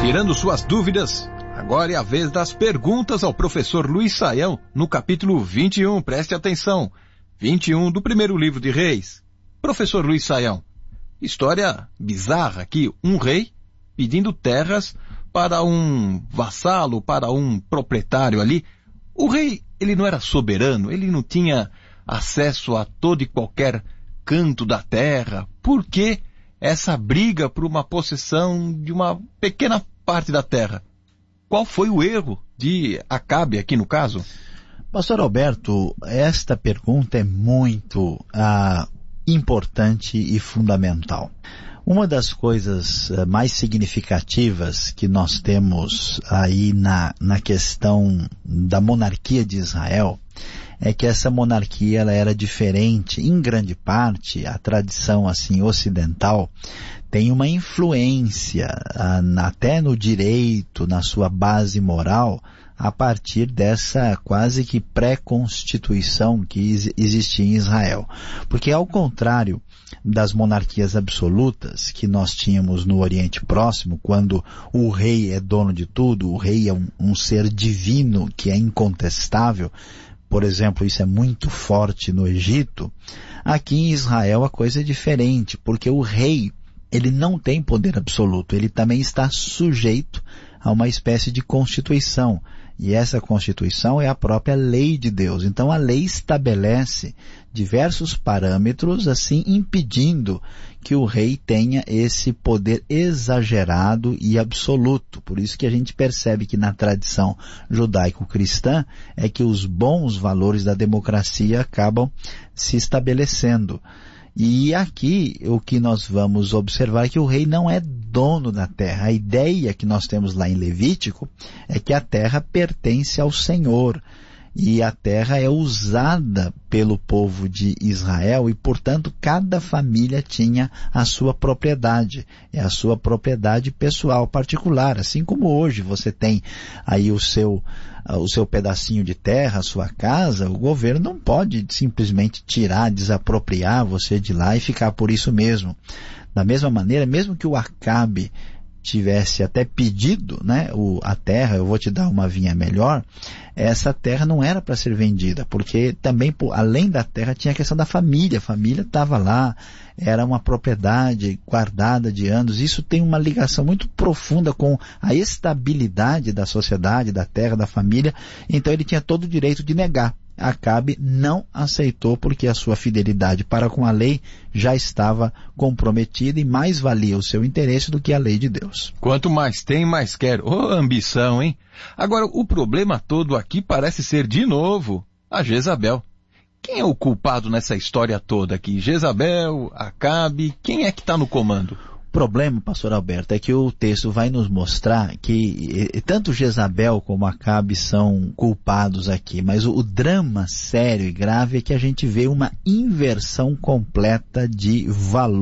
Tirando suas dúvidas, agora é a vez das perguntas ao professor Luiz Saião, no capítulo 21, preste atenção, 21 do primeiro livro de Reis. Professor Luiz Saião, história bizarra aqui, um rei pedindo terras para um vassalo, para um proprietário ali. O rei, ele não era soberano, ele não tinha acesso a todo e qualquer canto da terra. Por que essa briga por uma possessão de uma pequena parte da terra? Qual foi o erro de Acabe aqui no caso? Pastor Alberto, esta pergunta é muito importante e fundamental. Uma das coisas mais significativas que nós temos aí na questão da monarquia de Israel é que essa monarquia ela era diferente, em grande parte, a tradição assim ocidental tem uma influência até no direito, na sua base moral, a partir dessa quase que pré-constituição que existia em Israel. Porque ao contrário das monarquias absolutas que nós tínhamos no Oriente Próximo, quando o rei é dono de tudo, o rei é um ser divino que é incontestável, por exemplo, isso é muito forte no Egito, aqui em Israel a coisa é diferente, porque o rei ele não tem poder absoluto, ele também está sujeito a uma espécie de constituição. E essa constituição é a própria lei de Deus. Então a lei estabelece diversos parâmetros, assim, impedindo que o rei tenha esse poder exagerado e absoluto. Por isso que a gente percebe que na tradição judaico-cristã é que os bons valores da democracia acabam se estabelecendo. E aqui o que nós vamos observar é que o rei não é dono da terra. A ideia que nós temos lá em Levítico é que a terra pertence ao Senhor. E a terra é usada pelo povo de Israel e, portanto, cada família tinha a sua propriedade. É a sua propriedade pessoal particular. Assim como hoje você tem aí o seu pedacinho de terra, a sua casa, o governo não pode simplesmente tirar, desapropriar você de lá e ficar por isso mesmo. Da mesma maneira, mesmo que o Acabe tivesse até pedido, né, a terra, eu vou te dar uma vinha melhor, essa terra não era para ser vendida, porque também, além da terra, tinha a questão da família. A família estava lá, era uma propriedade guardada de anos. Isso tem uma ligação muito profunda com a estabilidade da sociedade, da terra, da família. Então ele tinha todo o direito de negar. Acabe não aceitou porque a sua fidelidade para com a lei já estava comprometida e mais valia o seu interesse do que a lei de Deus. Quanto mais tem, mais quer. Ô, ambição, hein? Agora, o problema todo aqui parece ser, de novo, a Jezabel. Quem é o culpado nessa história toda aqui? Jezabel, Acabe, quem é que está no comando? O problema, pastor Alberto, é que o texto vai nos mostrar que tanto Jezabel como Acabe são culpados aqui, mas o drama sério e grave é que a gente vê uma inversão completa de valor.